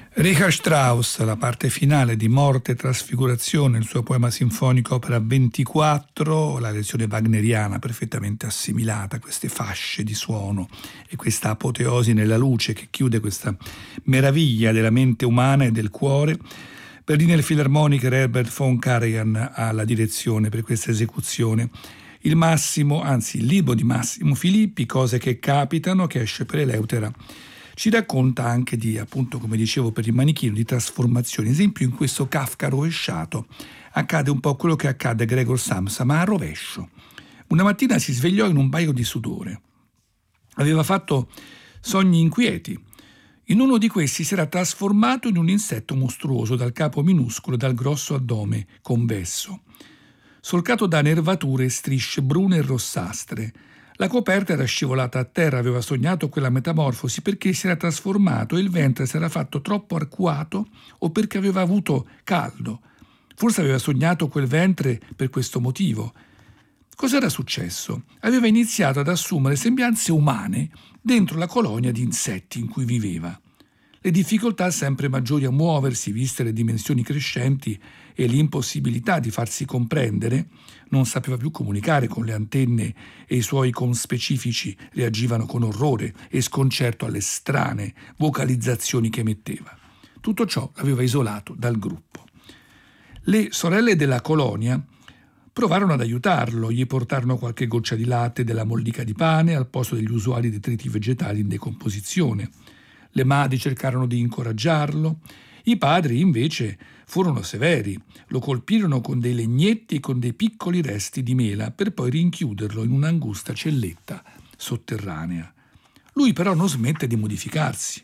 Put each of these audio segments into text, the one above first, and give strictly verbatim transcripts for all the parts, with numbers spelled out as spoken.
Richard Strauss, la parte finale di Morte e Trasfigurazione, il suo poema sinfonico opera ventiquattro, la lezione wagneriana perfettamente assimilata a queste fasce di suono e questa apoteosi nella luce che chiude questa meraviglia della mente umana e del cuore. Berliner Philharmoniker Herbert von Karajan alla direzione per questa esecuzione. Il Massimo, anzi il libro di Massimo Filippi, Cose che capitano, che esce per Eleutera, ci racconta anche di, appunto, come dicevo per il manichino, di trasformazioni. Ad esempio in questo Kafka rovesciato accade un po' quello che accade a Gregor Samsa, ma a rovescio. Una mattina si svegliò in un baio di sudore. Aveva fatto sogni inquieti. In uno di questi si era trasformato in un insetto mostruoso dal capo minuscolo e dal grosso addome convesso, solcato da nervature e strisce brune e rossastre. La coperta era scivolata a terra, aveva sognato quella metamorfosi perché si era trasformato e il ventre si era fatto troppo arcuato o perché aveva avuto caldo. Forse aveva sognato quel ventre per questo motivo. Cos'era successo? Aveva iniziato ad assumere sembianze umane dentro la colonia di insetti in cui viveva. Le difficoltà sempre maggiori a muoversi, viste le dimensioni crescenti e l'impossibilità di farsi comprendere, non sapeva più comunicare con le antenne e i suoi conspecifici reagivano con orrore e sconcerto alle strane vocalizzazioni che emetteva. Tutto ciò l'aveva isolato dal gruppo. Le sorelle della colonia provarono ad aiutarlo, gli portarono qualche goccia di latte e della mollica di pane al posto degli usuali detriti vegetali in decomposizione. Le madri cercarono di incoraggiarlo, i padri invece furono severi, lo colpirono con dei legnetti e con dei piccoli resti di mela per poi rinchiuderlo in un'angusta celletta sotterranea. Lui però non smette di modificarsi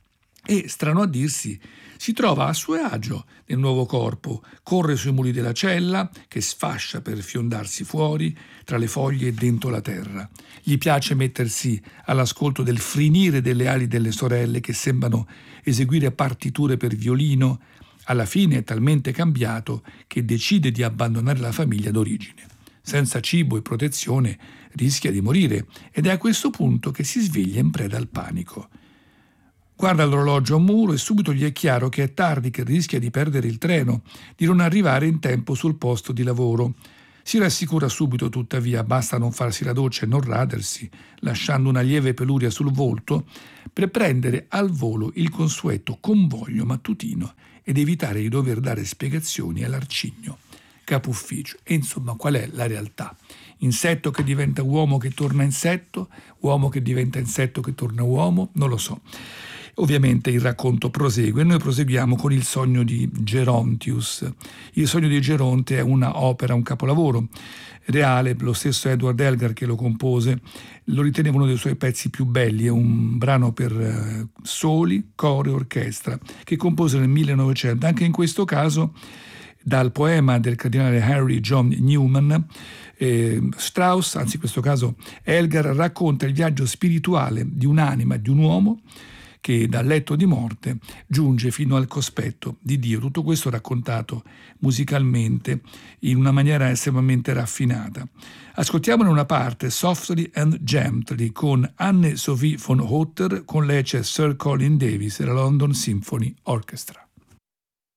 e, strano a dirsi, si trova a suo agio nel nuovo corpo, corre sui muri della cella che sfascia per fiondarsi fuori tra le foglie e dentro la terra. Gli piace mettersi all'ascolto del frinire delle ali delle sorelle che sembrano eseguire partiture per violino. Alla fine è talmente cambiato che decide di abbandonare la famiglia d'origine. Senza cibo e protezione rischia di morire ed è a questo punto che si sveglia in preda al panico. Guarda l'orologio a muro e subito gli è chiaro che è tardi, che rischia di perdere il treno, di non arrivare in tempo sul posto di lavoro. Si rassicura subito, tuttavia, basta non farsi la doccia e non radersi, lasciando una lieve peluria sul volto, per prendere al volo il consueto convoglio mattutino ed evitare di dover dare spiegazioni all'arcigno capo ufficio. E insomma, qual è la realtà? Insetto che diventa uomo che torna insetto, uomo che diventa insetto che torna uomo, non lo so. Ovviamente il racconto prosegue e noi proseguiamo con Il sogno di Gerontius. Il sogno di Geronte è una opera, un capolavoro reale, lo stesso Edward Elgar che lo compose lo riteneva uno dei suoi pezzi più belli, è un brano per soli, coro e orchestra che compose nel millenovecento. Anche in questo caso dal poema del cardinale Henry John Newman, eh, Strauss, anzi in questo caso Elgar, racconta il viaggio spirituale di un'anima, di un uomo che dal letto di morte giunge fino al cospetto di Dio. Tutto questo raccontato musicalmente in una maniera estremamente raffinata. Ascoltiamone una parte, Softly and Gently, con Anne-Sophie von Otter, con lei c'è Sir Colin Davis e la London Symphony Orchestra.